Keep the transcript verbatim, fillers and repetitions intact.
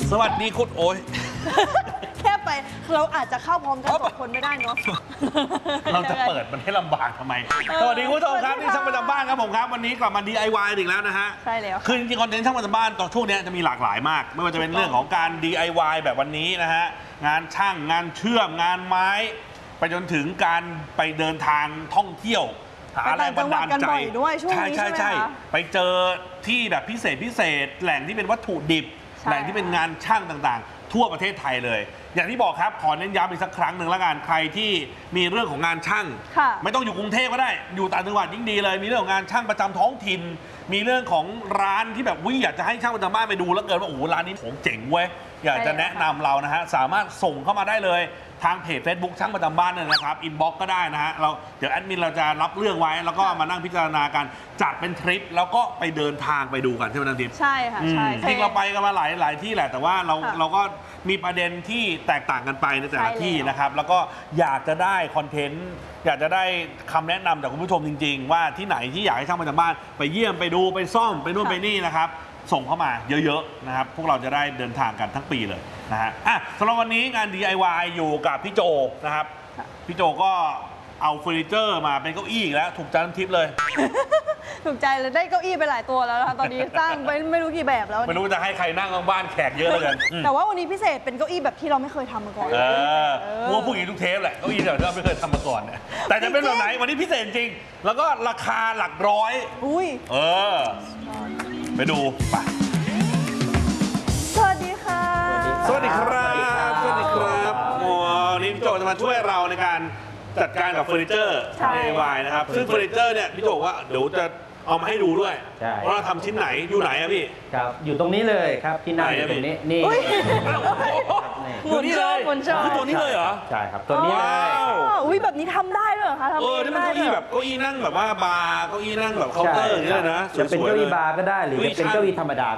สวัสดีคุณโอ้ยแค่ไปเราอาจจะเข้าพร้อมกันสองคนไม่ได้เนาะเราจะเปิดมันให้ลำบากทำไม สวัสดีคุณผู้ชมครับนี่ช่างประจำบ้านครับผมครับวันนี้กลับมา ดี ไอ วาย อีกแล้วนะฮะใช่แล้วคือจริงๆคอนเทนต์ช่างประจำบ้านตอนช่วงนี้จะมีหลากหลายมาก ไม่ว่าจะเป็นเรื่องของการ ดี ไอ วาย แบบวันนี้นะฮะงานช่างงานเชื่อมงานไม้ ไปจนถึงการไปเดินทางท่องเที่ยวหาแรงบันดาลใจด้วยช่วงนี้ใช่ไหมคะไปเจอที่แบบพิเศษพิเศษแหล่งที่เป็นวัตถุดิบแหล่งที่เป็นงานช่างต่างๆ ทั่วประเทศไทยเลย อย่างที่บอกครับขอเน้นย้ำอีกสักครั้งหนึ่งละกันใครที่มีเรื่องของงานช่าง ไม่ต้องอยู่กรุงเทพก็ได้อยู่ต่างจังหวัดยิ่งดีเลย มีเรื่องของงานช่างประจำท้องถิ่น มีเรื่องของร้านที่แบบวิอยากจะให้ช่างประจำบ้านไปดูแล้วเกินว่าโอ้โหร้านนี้ผมเจ๋งเว้ยอยากจะแนะนำเรานะฮะสามารถส่งเข้ามาได้เลยทางเพจ Facebook ช่างประจำบ้านเนี่ยนะครับอินบ็อกก็ได้นะฮะเราเดี๋ยวแอดมินเราจะรับเรื่องไว้แล้วก็มานั่งพิจารณากันจัดเป็นทริปแล้วก็ไปเดินทางไปดูกันใช่ไหมนันทิพย์ใช่ค่ะใช่จริงเราไปกันมาหลายหลายที่แหละแต่ว่าเราเราก็มีประเด็นที่แตกต่างกันไปในแต่ละที่นะครับแล้วก็อยากจะได้คอนเทนต์อยากจะได้คำแนะนำจากคุณผู้ชมจริงๆว่าที่ไหนที่อยากให้ช่างประจำบ้านไปเยี่ยมไปดูไปซ่อมไปนู่นไปนี่นะครับส่งเข้ามาเยอะๆนะครับพวกเราจะได้เดินทางกันทั้งปีเลยนะฮะอ่ะสำหรับวันนี้งาน ดี ไอ วาย อยู่กับพี่โจนะครับพี่โจก็เอาเฟอร์นิเจอร์มาเป็นเก้าอี้อีกแล้วถูกใจน้ำทิพย์เลยถูกใจเลยได้เก้าอี้ไปหลายตัวแล้วนะคะตอนนี้สร้างไปไม่รู้กี่แบบแล้วไม่รู้จะให้ใครนั่งบ้านแขกเยอะเลยกันแต่ว่าวันนี้พิเศษเป็นเก้าอี้แบบที่เราไม่เคยทำมาก่อนเออมัวพูดอย่างนี้ทุกเทปแหละเก้าอี้แบบที่เราไม่เคยทำมาก่อนเนี่ยแต่จะเป็นแบบไหนวันนี้พิเศษจริงแล้วก็ราคาหลักร้อยอุ้ยเออไปดูไปสวัสดีค่ะสวัสดีครับสวัสดีครับโอ้นี่พี่โจจะมาช่วยเราในการจัดการกับเฟอร์นิเจอร์ใช่ดี ไอ วาย นะครับซึ่งเฟอร์นิเจอร์เนี่ยพี่โจบอกว่าเดี๋ยวจะเอามาให้ดูด้วยใช่ว่าเราทำชิ้นไหนอยู่ไหนอะพี่ครับอยู่ตรงนี้เลยครับที่นั่งไหนออะยู่ตรงนี้พี่นี่อุ๊ยครับนี่หมุนโชว์หมุนโชว์คือตัวนี้เลยเหรอใช่ครับตัวนี้เลยว้าวอ๋ออุ้ยแบบนี้ทำได้ด้วยเหรอคะทำเออนี่มันเก้าอี้แบบเก้าอี้นั่งแบบว่าบาร์เก้าอี้นั่งแบบเคาน์เตอร์อย่างเงี้ยเลยนะจะเป็นสวยๆเก้าอี้ลยบาร์ก็ได้หรืออุ้ยจะเป็นช่างเก้าอี้ธรรมดา